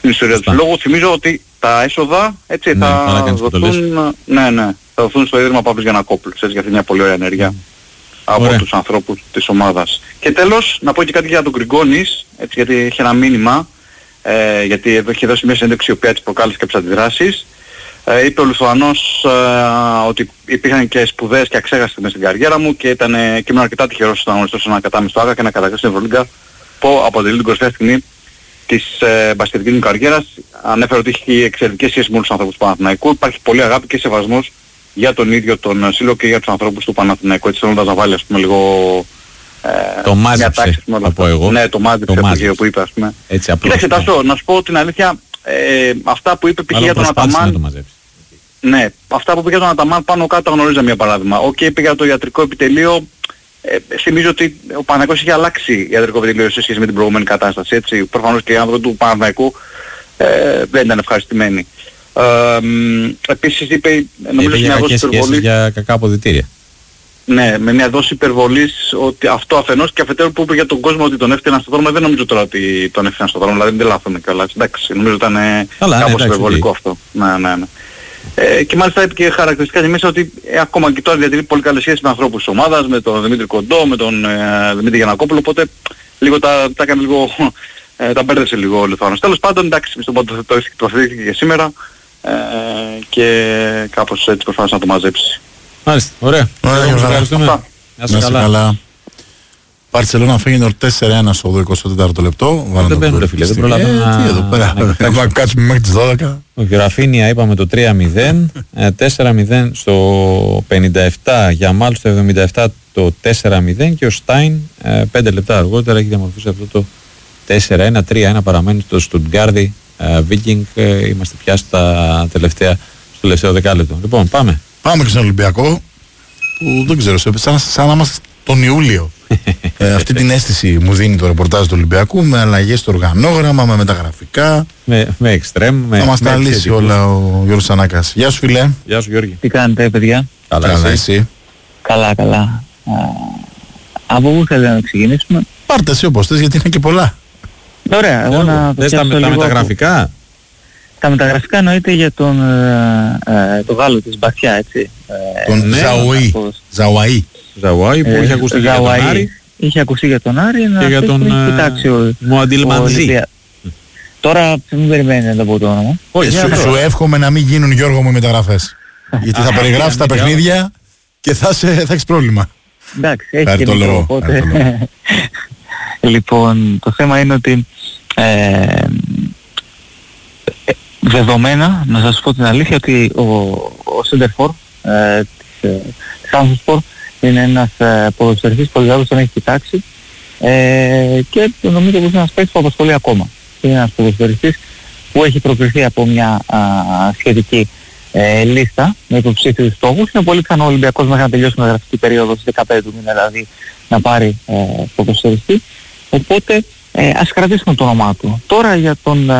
την ιστορία του συλλόγου. Θυμίζω ότι τα έσοδα έτσι, θα δοθούν στο Ίδρυμα Παύλος Γιαννακόπουλος, έτσι, για αυτή μια πολύ ωραία ενέργεια από τους ανθρώπους της ομάδας. Και τέλος, να πω και κάτι για τον Γκριγκόνης, έτσι, γιατί έχει ένα μήνυμα, γιατί εδώ είχε δώσει μια συνέντευξη η οποία έτσι προκάλεσε κάποιες αντιδράσεις. Είπε ο Λιθουανός ότι υπήρχαν και σπουδές και αξέχαστες μέσα στην καριέρα μου και ήμουν αρκετά τυχερός όταν γνωριστώ σε ένα κατάμεστο στο Άγα και να κατακτήσω στην Ευρωλίγκα που αποτελεί την κορυφαία στιγμή της μπασκετικής μου καριέρας. Ανέφερε ότι έχει εξαιρετικές σχέσεις με όλους τους ανθρώπους του Παναθηναϊκού. Υπάρχει πολύ αγάπη και σεβασμός για τον ίδιο τον σύλλογο και για τους ανθρώπους του Παναθηναϊκού. Έτσι θέλοντας να βάλει, ας πούμε, λίγο το μάζεψε, θα πω εγώ. Ναι, το μάζεψε που είπε, ας πούμε. Κοίταξε Τάσο, να σου πω την αλήθεια, αυτά που είπε π.χ. για τον Αταμάν. Ναι, αυτά που είπε για τον Αταμάν πάνω κάτω γνωρίζα μια παράδειγμα. Είπε για το ιατρικό επιτελείο. Θυμίζω ότι ο Παναθηναϊκός είχε αλλάξει ιατρικό επιτελείο σε σχέση με την προηγούμενη κατάσταση. Έτσι. Προφανώς και οι άνθρωποι του Παναθηναϊκού δεν ήταν ευχαριστημένοι. Επίσης είπε, νομίζω μια δόση υπερβολής για κακά αποδυτήρια. Ναι, με μια δόση υπερβολής ότι αυτό αφενός και αφετέρου που είπε για τον κόσμο ότι τον έφτιαναν στον δρόμο. Δεν νομίζω τώρα ότι τον έφτιαναν στον δρόμο, δηλαδή δεν λάθομαι κιόλας. Εντάξει, νομίζω ήταν κάπως υπερβολικό αυτό. Ναι. Και μάλιστα είπε και χαρακτηριστικά και μέσα ότι ακόμα και τώρα διατηρεί πολύ καλές σχέσεις με ανθρώπους της ομάδας, με τον Δημήτρη Κοντό, με τον Δημήτρη Γιαννακόπουλο, οπότε λίγο τα έκανε λίγο, τα μπέρδεσε λίγο ο Λιθουανός. Τέλος πάντων, εντάξει, στον πάντων το θετήθηκε και σήμερα και κάπως έτσι προσπάθησε να το μαζέψει. Μάλιστα, ωραία. Ευχαριστούμε. Να είσαι καλά. Μπαρσελόνα Φέγενορ 4-1 στο 24ο λεπτό. Δεν μπαίνουν φίλε, δεν προλαβαίνω τι εδώ πέρα, θα κάτσουμε μέχρι τις 12. Ο Γραφίνια είπαμε το 3-0, 4-0 στο 57, Γιαμάλ στο 77 το 4-0 και ο Στάιν 5 λεπτά αργότερα έχει διαμορφώσει αυτό το 4-1, 3-1 παραμένει στο Στουτγκάρδι Βίκινγκ. Είμαστε πια στο τελευταίο δεκάλεπτο. Λοιπόν, πάμε. Πάμε και στον Ολυμπιακό που δεν ξέρω, σαν να είμαστε τον Ιούλιο. Αυτή την αίσθηση μου δίνει το ρεπορτάζ του Ολυμπιακού, με αλλαγές στο οργανόγραμμα, με μεταγραφικά. Με εξτρέμ. Θα μας τα λύσει όλα ο Γιώργος Ανάκας. Γεια σου φίλε. Γεια σου Γιώργη. Τι κάνετε παιδιά? Καλά εσύ? Καλά. Από πού θέλετε να ξεκινήσουμε? Πάρτε εσύ όπως θες, γιατί είναι και πολλά. Ωραία, εγώ να θες τα μεταγραφικά. Τα μεταγραφικά εννοείται για τον το Γάλλο της Μπαθιά, έτσι. Τον Ζαουαΐ που είχε ακουστεί για τον Άρη. Είχε ακουστεί για τον Άρη και για τον Μουαντίλ Μαντζή. Τώρα μην περιμένει να το πω το όνομα. Σου εύχομαι να μην γίνουν, Γιώργο μου, οι μεταγραφές. Γιατί θα περιγράψεις τα παιχνίδια και θα έχεις πρόβλημα. Εντάξει, έχει και μικρό, οπότε... Λοιπόν, το θέμα είναι ότι δεδομένα, να σας πω την αλήθεια, ότι ο Σέντερφορ της Άνθοσπορ είναι ένας ποδοσφαιριστής που ο τον έχει κοιτάξει και νομίζω πως είναι ένας παίκτης που απασχολεί ακόμα. Είναι ένας ποδοσφαιριστής που έχει προκριθεί από μια σχετική λίστα με υποψήφιους στόχους. Είναι πολύ πιθανό ο Ολυμπιακός μέχρι να τελειώσει με γραφική περίοδο στις 15 του μήνα, δηλαδή να πάρει ποδοσφαιριστή. Οπότε ας κρατήσουμε το όνομά του. Τώρα για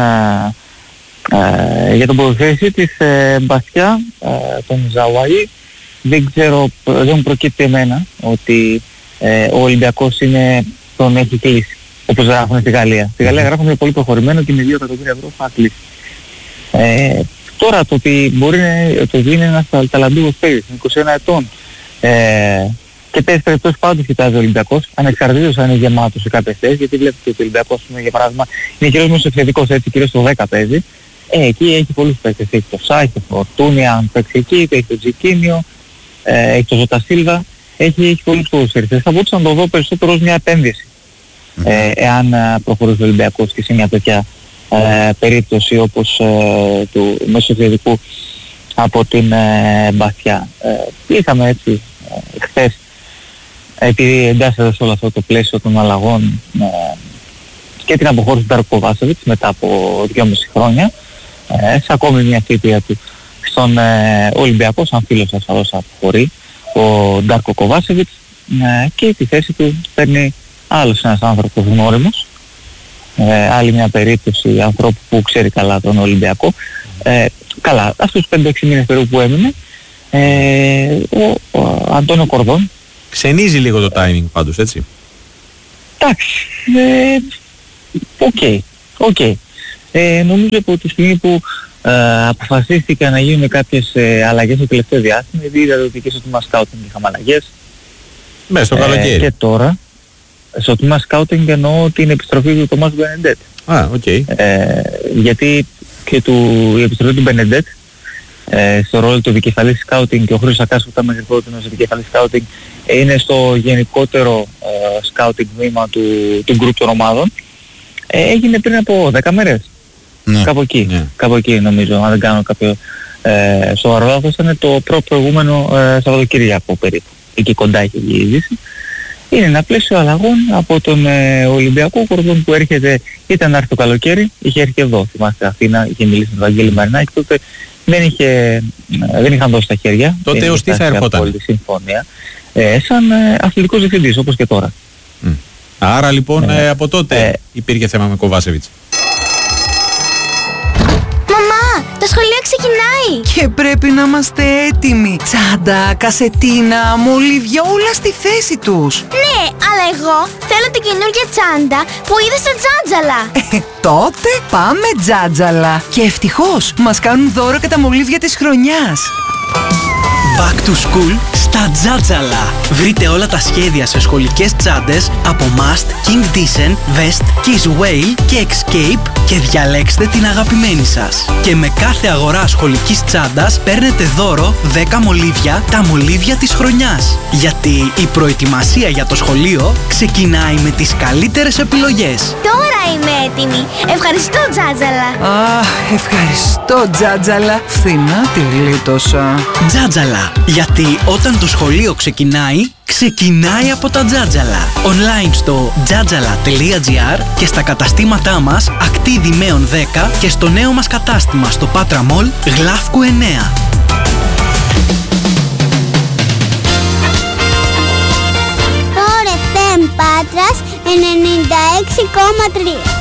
τον ποδοσφαιριστή της Μπαθιά, τον Ζαουαΐ, δεν ξέρω, δεν μου προκύπτει εμένα ότι ο Ολυμπιακός τον έχει κλείσει, όπως γράφουν στη Γαλλία. Στη Γαλλία γράφουν είναι πολύ προχωρημένο και με 2 εκατομμύρια ευρώ θα κλείσει. Τώρα το ότι μπορεί το είναι ένας ταλαντούχος παίκτης, 21 ετών, και τέτοιες περιπτώσεις πάντως κοιτάζει ο Ολυμπιακός, ανεξαρτήτως αν είναι γεμάτος σε κάποιες θέσεις, γιατί βλέπετε ότι ο Ολυμπιακός, για παράδειγμα, είναι κυρίως μεσοεπιθετικός, έτσι, κυρίως στο 10 παίζει. Εκεί έχει πολλούς παίκτες, έχει το Σάι, το Φορτούνια, αν παίξει εκεί, έχει το Τζικίνιο, έχει το Ζωτασίλβα, έχει πολλούς ποδοσφαιριστές. Θα μπορούσα να το δω περισσότερο ως μια επένδυση, εάν προχωρήσει ο Ολυμπιακός και σε μια τέτοια περίπτωση όπως του μεσοεπιθετικού από την Μπαθιά. Είχαμε έτσι χθες, επειδή εντάσσεται σε όλο αυτό το πλαίσιο των αλλαγών και την αποχώρηση του Ντάρκο Κοβάσεβιτς μετά από 2,5 χρόνια, σε ακόμη μια θητεία του στον Ολυμπιακό, σαν φίλος ασφαλώς αποχωρεί ο Ντάρκο Κοβάσεβιτς, και τη θέση του παίρνει άλλος ένας άνθρωπος γνώριμος, άλλη μια περίπτωση ανθρώπου που ξέρει καλά τον Ολυμπιακό. Καλά, αυτούς τους 5-6 μήνες περίπου που έμεινε, ο Αντώνιο Κορδόν. Ξενίζει λίγο το timing πάντως, έτσι. Εντάξει, οκ. Νομίζω από τη στιγμή που αποφασίστηκαν να γίνουν κάποιες αλλαγές στο τελευταίο διάστημα, επειδή είδατε ότι και στο τμήμα σκάουτινγκ είχαμε αλλαγές. Μέσα στο καλοκαίρι. Και τώρα, στο τμήμα σκάουτινγκ εννοώ την επιστροφή του Τομάς Μπενεντέτ. Οκ. Γιατί και η επιστροφή του Μπενεντέτ στο ρόλο του επικεφαλής σκάουτινγκ και ο Χρήστος Ακάς που ήταν μέχρι τότε ως επικεφαλής σκάουτινγκ είναι στο γενικότερο σκάουτινγκ βήμα του γκρουπ των ομάδων. Έγινε πριν από 10 μέρες. Ναι. Κάπου εκεί νομίζω, αν δεν κάνω κάποιο σοβαρό λάθος, ήταν το προηγούμενο Σαββατοκύριακο περίπου. Εκεί κοντά έχει γυρίσει. Είναι ένα πλαίσιο αλλαγών από τον Ολυμπιακό Κορδόν που έρχεται, ήταν να έρθει το καλοκαίρι, είχε έρθει και εδώ, θυμάστε Αθήνα, είχε μιλήσει με τον Βαγγέλη Μαρινάκη, τότε δεν είχαν δώσει τα χέρια. Τότε ως τι θα ερχόταν. Συμφωνία, σαν αθλητικός διευθυντής, όπως και τώρα. Άρα λοιπόν από τότε υπήρχε θέμα με Κοβάσεβιτς. Μαμά, το σχολείο ξεκινάει! Και πρέπει να είμαστε έτοιμοι. Τσάντα, κασετίνα, μολύβια, όλα στη θέση τους. Ναι, αλλά εγώ θέλω την καινούργια τσάντα που είδα στο Τζάτζαλα. Τότε πάμε Τζάτζαλα. Και ευτυχώς μας κάνουν δώρο και τα μολύβια της χρονιάς. Back to school στα Τζάτζαλα. Βρείτε όλα τα σχέδια σε σχολικές τσάντες από Must, King Decent, Vest, Kiss Whale και Escape και διαλέξτε την αγαπημένη σας. Και με κάθε αγορά σχολικής τσάντας παίρνετε δώρο 10 μολύβια, τα μολύβια της χρονιάς. Γιατί η προετοιμασία για το σχολείο ξεκινάει με τις καλύτερες επιλογές. Τώρα είμαι έτοιμη. Ευχαριστώ Τζάτζαλα. Ευχαριστώ Τζάτζαλα. Φθηνά τη γλίτωσα. Τζάτζαλα. Γιατί όταν το σχολείο ξεκινάει από τα Τζάτζαλα. Online στο jatjala.gr και στα καταστήματά μας Ακτίδη Μέων 10 και στο νέο μας κατάστημα στο Πάτρα Μολ Γλάφκου 9. Τώρα FM Πάτρας 96,3.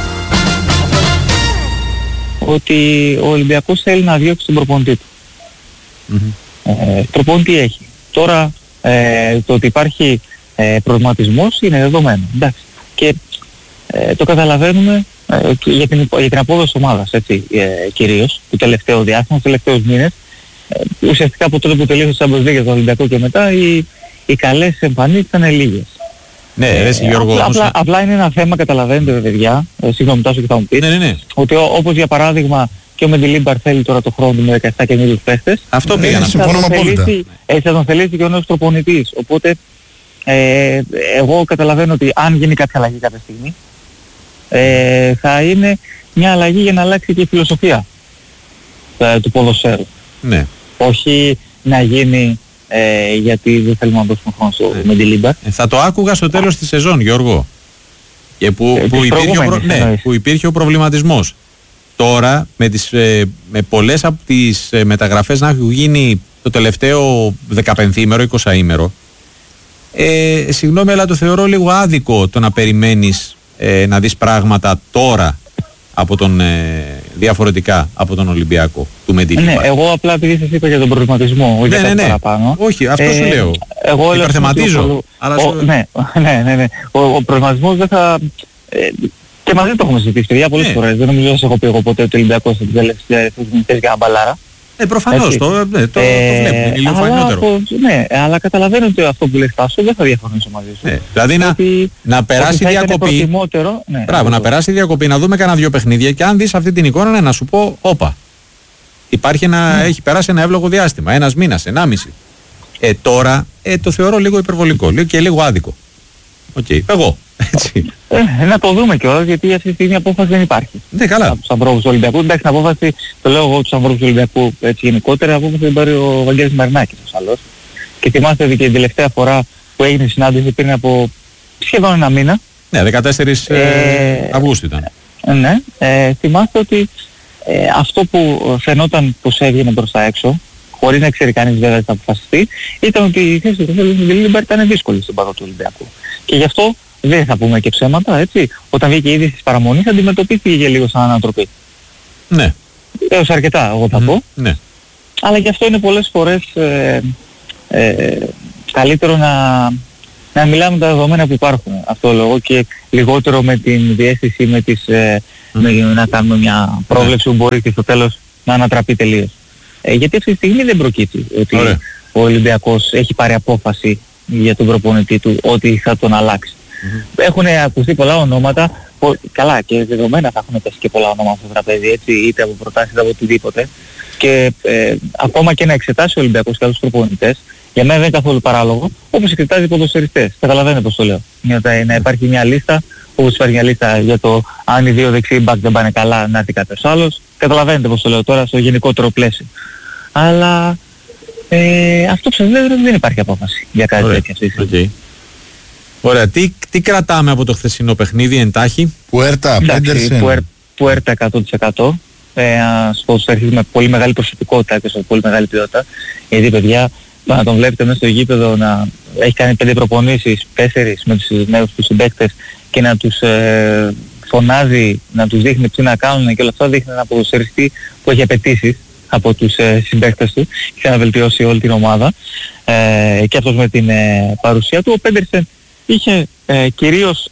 Ότι ο Ολυμπιακός θέλει να διώξει τον προπονητή του. Προπονητή έχει. Τώρα το ότι υπάρχει προβληματισμός είναι δεδομένο. Εντάξει. Και το καταλαβαίνουμε για την απόδοση της ομάδας, έτσι, κυρίως, το τελευταίο διάστημα, τους τελευταίους μήνες. Ουσιαστικά από τότε που τελείωσε το Champions League για τον Ολυμπιακό και μετά, οι καλές εμφανίσεις ήταν λίγες. Ναι, Γιώργο. Απλά είναι ένα θέμα, καταλαβαίνετε παιδιά, συγγνώμη Τάσο και θα μου πεις, ότι όπως για παράδειγμα και ο Μεντιλίμπαρ θέλει τώρα το χρόνο του με 17 καινούριους παίχτες. Αυτό πήγα να συμφωνώ απόλυτα. Έτσι θα τον θελήσει και ο νέος προπονητής. Οπότε εγώ καταλαβαίνω ότι αν γίνει κάποια αλλαγή κάποια στιγμή θα είναι μια αλλαγή για να αλλάξει και η φιλοσοφία του ποδοσφαίρου. Ναι. Όχι να γίνει γιατί δεν θέλουμε να δώσουμε χρόνο στο Μεντιλίμπαρ. Θα το άκουγα στο τέλος της σεζόν, Γιώργο. Και που υπήρχε ο προβληματισμός. Τώρα με πολλές από τις μεταγραφές να έχουν γίνει το τελευταίο 15ήμερο, 20ήμερο, συγγνώμη, αλλά το θεωρώ λίγο άδικο το να περιμένεις να δεις πράγματα τώρα από διαφορετικά από τον Ολυμπιακό του Μεντιλίμπαρ. Ναι, εγώ απλά επειδή σας είπα για τον προβληματισμό, όχι για κάτι παραπάνω. Όχι, αυτό σου λέω. Εγώ υπερθεματίζω. Ναι. Ο προβληματισμός δεν θα... Και μαζί το έχουμε συζητήσει παιδιά πολλές φορές. Δεν νομίζω να σας έχω πει εγώ ποτέ ότι ο Ολυμπιακός θα τελευταίες για ένα μπαλάρα. Προφανώς, το βλέπουμε, είναι λίγο φανερότερο. Ναι, αλλά καταλαβαίνω ότι αυτό που λες Τάσο δεν θα διαφωνήσω μαζί σου. Δηλαδή να περάσει διακοπή. Μπράβο, να περάσει διακοπή, να δούμε κανένα 2 παιχνίδια και αν δεις αυτή την εικόνα να σου πω, όπα. Έχει περάσει ένα εύλογο διάστημα, 1 μήνας, 1,5. Τώρα το θεωρώ λίγο υπερβολικό και λίγο άδικο. Εγώ. Έτσι. Να το δούμε κιόλας γιατί αυτή τη στιγμή απόφαση δεν υπάρχει. Ναι, καλά. Από τους ανθρώπους του Ολυμπιακού. Εντάξει, την απόφαση, το λέω εγώ τους ανθρώπους του Ολυμπιακού έτσι γενικότερα, απόφαση δεν πάρει ο Βαγγέλης Μαρινάκης ως άλλος. Και θυμάστε ότι και την τελευταία φορά που έγινε η συνάντηση πριν από σχεδόν 1 μήνα. Ναι, 14 Αυγούστου ήταν. Ναι, θυμάστε ότι αυτό που φαινόταν πως έβγαινε προς τα έξω, χωρίς να ξέρει κανείς βέβαια τι θα αποφασιστεί, ήταν ότι η θέση του Μεντιλίμπαρ ήταν δύσκολη στην παδό του Ολυμπιακού. Και γι' αυτό δεν θα πούμε και ψέματα, έτσι. Όταν βγήκε η είδηση της παραμονής αντιμετωπίστηκε λίγο σαν ανατροπή. Ναι. Έως αρκετά, εγώ θα πω. Ναι. Αλλά γι' αυτό είναι πολλές φορές καλύτερο να μιλάμε τα δεδομένα που υπάρχουν. Αυτό λόγο και λιγότερο με την διαίσθηση, με να κάνουμε μια πρόβλεψη που μπορεί και στο τέλος να ανατραπεί τελείως. Γιατί αυτή τη στιγμή δεν προκύπτει ότι ο Ολυμπιακός έχει πάρει απόφαση για τον προπονητή του ότι θα τον αλλάξει. Έχουν ακουστεί πολλά ονόματα, καλά και δεδομένα θα έχουν πέσει και πολλά ονόματα στο τραπέζι, έτσι, είτε από προτάσεις είτε από οτιδήποτε. Και ακόμα και να εξετάσει ο Ολυμπιακός και άλλους προπονητές, για μένα δεν είναι καθόλου παράλογο, όπως εξετάζει οι ποδοσφαιριστές. Καταλαβαίνετε πώς το λέω. Να υπάρχει μια λίστα, όπως υπάρχει μια λίστα για το αν οι δύο δεξιοί μπακ δεν πάνε καλά, να έρθει κάποιος άλλος. Καταλαβαίνετε πώς το λέω τώρα στο γενικότερο πλαίσιο. Αλλά αυτό που σας λέω δεν υπάρχει απόφαση για κάτι τέτοιο αυτή τη στιγμή. Ωραία. Τι κρατάμε από το χθεσινό παιχνίδι εντάχει? Πουέρτα, Πέντερσεν. Πουέρτα 100%. Στους αρχίζει με πολύ μεγάλη προσωπικότητα και σε πολύ μεγάλη ποιότητα. Γιατί παιδιά, να τον βλέπετε μέσα στο γήπεδο να έχει κάνει 5 προπονήσεις, 4 με τους νέους τους συμπαίκτες και να τους φωνάζει, να τους δείχνει τι να κάνουν και όλα αυτά, δείχνει ένα ποδοσφαιριστή που έχει απαιτήσεις από τους συμπαίκτες του και να βελτιώσει όλη την ομάδα. Και αυτός με την παρουσία του. Ο Πέντερσεν είχε κυρίως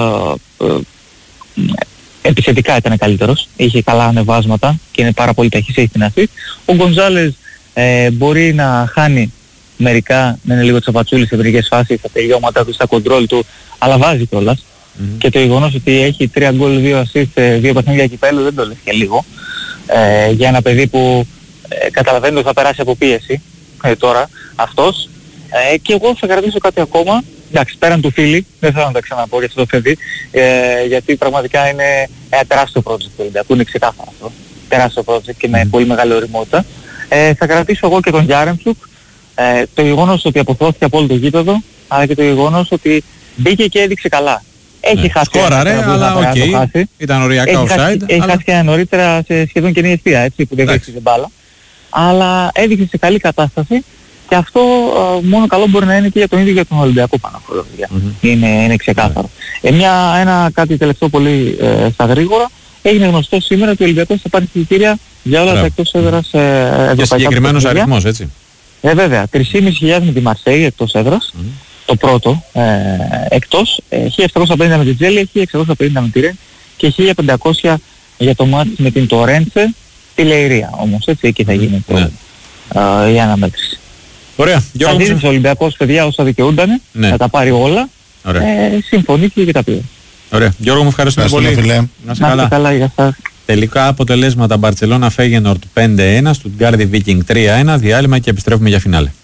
επιθετικά ήταν καλύτερος, είχε καλά ανεβάσματα και είναι πάρα πολύ ταχύς, έχει την αυτή. Ο Γκονζάλες μπορεί να χάνει μερικά, να είναι λίγο τσαπατσούλης σε μερικές φάσεις, στα τελειώματα του, στα κοντρόλ του, αλλά βάζει κιόλας. Και το γεγονός ότι έχει 3 γκολ, 2 assist, 2 παιχνίδια κυπέλλου δεν το λες και λίγο. Για ένα παιδί που καταλαβαίνει ότι θα περάσει από πίεση τώρα αυτός. Και εγώ θα κρατήσω κάτι ακόμα. Εντάξει, πέραν του φίλη, δεν θέλω να τα ξαναπώ για αυτό το παιδί, γιατί πραγματικά είναι ένα τεράστιο project του Ολυμπιακού, είναι ξεκάθαρο αυτό. Τεράστιο project και με πολύ μεγάλη οριμότητα. Θα κρατήσω εγώ και τον Γιάρεμτσουκ, το γεγονός ότι αποθώθηκε από όλο το γήπεδο, αλλά και το γεγονός ότι μπήκε και έδειξε καλά. Έχει χάσει αλλά ήταν οριακά offside. Έχει χάσει και νωρίτερα σε σχεδόν καινή αιστεία, έτσι, που δεν βρίσκεται μπάλα. Αλλά έδειξε σε καλή κατάσταση. Και αυτό μόνο καλό μπορεί να είναι και για τον ίδιο για τον Ολυμπιακό πάνω από είναι ξεκάθαρο. Κάτι τελευταίο πολύ στα γρήγορα. Έγινε γνωστό σήμερα ότι ο Ολυμπιακός θα πάρει εισιτήρια για όλα τα εκτός έδρας ευρωπαϊκά. Και συγκεκριμένος αριθμός, έτσι. Βέβαια, 3.500 με τη Μαρσέη εκτός έδρας, το πρώτο εκτός, 1.750 με την Τζέλη, 1.650 με τη Ρεν και 1.500 για το μάτι με την Τορέντσε, τη Λεϊρία όμως, έτσι, εκεί θα γίνει η αναμέτρηση. Ωραία. Θα δίνει ο Ολυμπιακός, παιδιά, όσα δικαιούντανε, θα τα πάρει όλα, συμφωνήθηκε και τα πήρε. Ωραία. Γιώργο, μου ευχαριστούμε πολύ. Να είστε καλά, για σας. Τελικά αποτελέσματα: Μπαρτσελώνα Φέγενορντ 5-1, Στουτγκάρδι Βίκινγκ 3-1, διάλειμμα και επιστρέφουμε για φινάλε.